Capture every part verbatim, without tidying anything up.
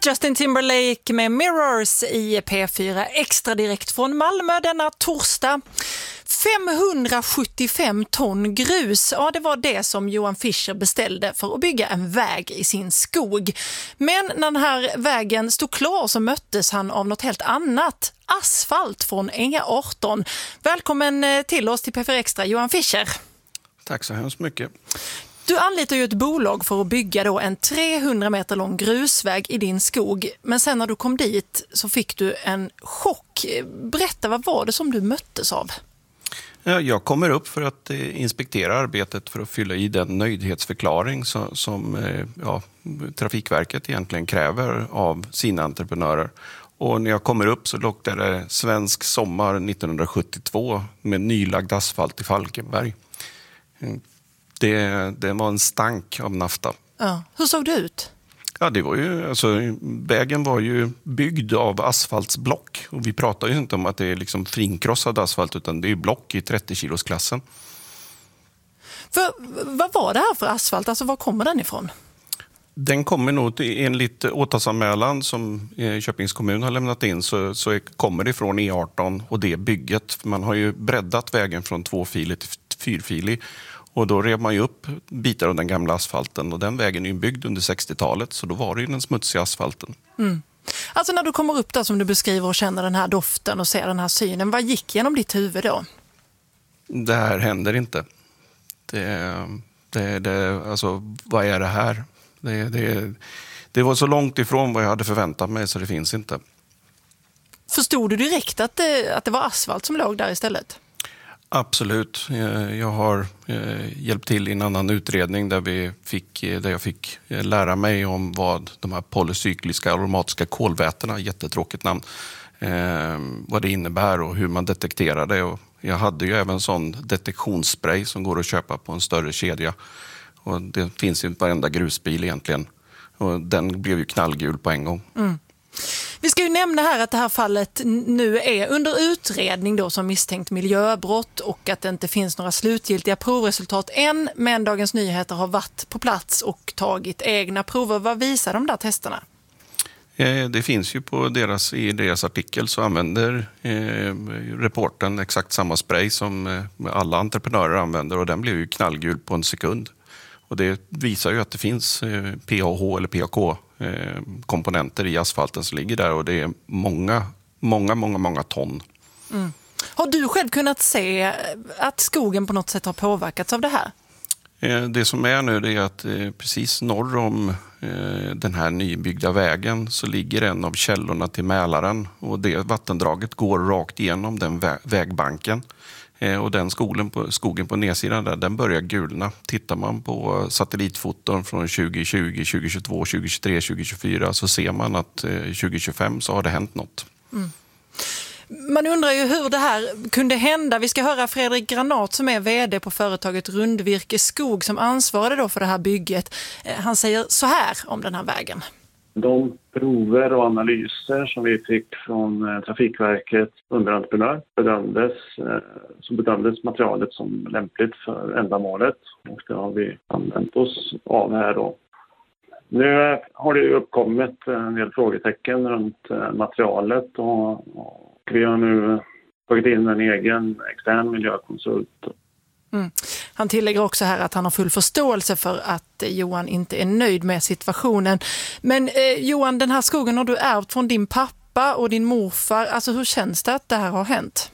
Justin Timberlake med Mirrors i P fyra Extra direkt från Malmö denna torsdag. femhundrasjuttiofem ton grus, ja det var det som Johan Fischer beställde för att bygga en väg i sin skog. Men när den här vägen stod klar så möttes han av något helt annat. Asfalt från E arton. Välkommen till oss till P fyra Extra, Johan Fischer. Tack så hemskt mycket. Du anlitar ju ett bolag för att bygga då en trehundra meter lång grusväg i din skog. Men sen när du kom dit så fick du en chock. Berätta, vad var det som du möttes av? Jag kommer upp för att inspektera arbetet för att fylla i den nöjdhetsförklaring som ja, Trafikverket egentligen kräver av sina entreprenörer. Och när jag kommer upp så luktar det svensk sommar nittonhundrasjuttiotvå med nylagd asfalt i Falkenberg. Det, det var en stank av nafta. Ja. Hur såg det ut? Ja, det var ju, alltså, vägen var ju byggd av asfaltsblock. Och vi pratar ju inte om att det är liksom finkrossad asfalt, utan det är block i trettio kilos klassen. För, vad var det här för asfalt? Alltså, var kommer den ifrån? Den kommer nog enligt åtalsanmälan som Köpings kommun har lämnat in, så, så kommer det från E arton och det bygget. Man har ju breddat vägen från tvåfilig till fyrfilig. Och då rev man ju upp bitar av den gamla asfalten, och den vägen är ju byggd under sextiotalet, så då var det ju den smutsiga asfalten. Mm. Alltså när du kommer upp där som du beskriver och känner den här doften och ser den här synen, vad gick genom ditt huvud då? Det här händer inte. Det, det, det, alltså, vad är det här? Det, det, det var så långt ifrån vad jag hade förväntat mig så det finns inte. Förstod du direkt att det, att det var asfalt som låg där istället? Absolut. Jag har hjälpt till i en annan utredning där, vi fick, där jag fick lära mig om vad de här polycykliska aromatiska kolvätena, jättetråkigt namn, eh, vad det innebär och hur man detekterar det. Och jag hade ju även sån detektionsspray som går att köpa på en större kedja. Och det finns ju på varenda grusbil egentligen. Och den blev ju knallgul på en gång. Mm. Vi ska ju nämna här att det här fallet nu är under utredning då som misstänkt miljöbrott och att det inte finns några slutgiltiga provresultat än, men Dagens Nyheter har varit på plats och tagit egna prover. Vad visar de där testerna? Det finns ju på deras, i deras artikel så använder eh, reporten exakt samma spray som eh, alla entreprenörer använder, och den blev ju knallgul på en sekund. Och det visar ju att det finns eh, P A H eller P A K eh, komponenter i asfalten som ligger där, och det är många, många, många, många ton. Mm. Har du själv kunnat se att skogen på något sätt har påverkats av det här? Eh, det som är nu det är att eh, precis norr om eh, den här nybyggda vägen så ligger en av källorna till Mälaren, och det vattendraget går rakt igenom den vä- vägbanken. Och den skogen på, skogen på nedsidan där, den börjar gulna. Tittar man på satellitfoton från tjugo tjugo, tjugo tjugotvå, tjugo tjugotre, tjugo tjugofyra så ser man att tjugo tjugofem så har det hänt något. Mm. Man undrar ju hur det här kunde hända. Vi ska höra Fredrik Granat som är vd på företaget Rundvirke Skog som ansvarade då för det här bygget. Han säger så här om den här vägen. De prover och analyser som vi fick från Trafikverket underentreprenör bedömdes, så bedömdes materialet som lämpligt för ändamålet, och det har vi använt oss av här då. Nu har det uppkommit en del frågetecken runt materialet, och vi har nu tagit in en egen extern miljökonsult. Mm. Han tillägger också här att han har full förståelse för att Johan inte är nöjd med situationen. Men eh, Johan, den här skogen har du ärvt från din pappa och din morfar. Alltså hur känns det att det här har hänt?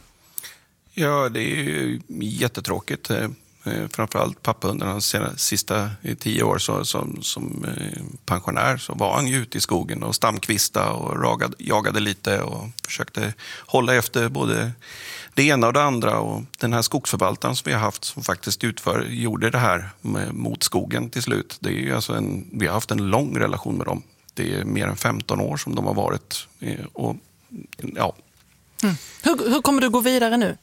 Ja, det är ju jättetråkigt. Framförallt pappa under hans sista tio år så, som, som pensionär så var han ju ute i skogen och stamkvista och ragade, jagade lite och försökte hålla efter både det ena och det andra. Och den här skogsförvaltaren som vi har haft som faktiskt utför, gjorde det här med, mot skogen till slut. Det är ju alltså en, vi har haft en lång relation med dem. Det är mer än femton år som de har varit. Och, ja. Mm. Hur, hur kommer du gå vidare nu?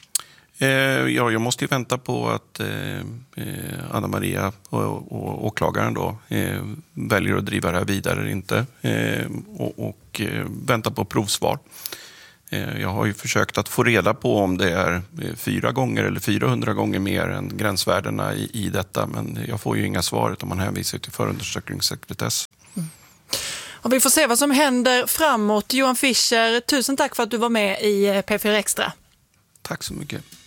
Ja, jag måste ju vänta på att eh, Anna-Maria och, och åklagaren då eh, väljer att driva det här vidare eller inte, eh, och, och eh, vänta på provsvar. Eh, jag har ju försökt att få reda på om det är fyra gånger eller fyrahundra gånger mer än gränsvärdena i, i detta, men jag får ju inga svar utan man hänvisar till förundersökningssekretess. Mm. Och vi får se vad som händer framåt. Johan Fischer, tusen tack för att du var med i P fyra Extra. Tack så mycket.